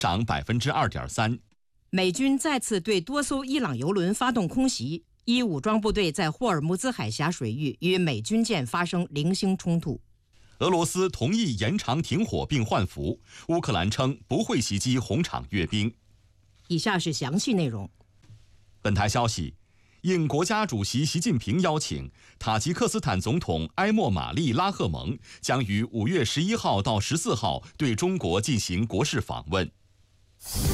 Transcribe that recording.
涨2.3%。 美军再次对多艘伊朗油轮发动空袭，伊武装部队在霍尔木兹海峡水域与美军舰发生零星冲突。 俄罗斯同意延长停火并换俘，乌克兰称不会袭击红场阅兵。 以下是详细内容。 本台消息，应国家主席习近平邀请，塔吉克斯坦总统埃莫玛丽拉赫蒙将于5月11号到14号对中国进行国事访问。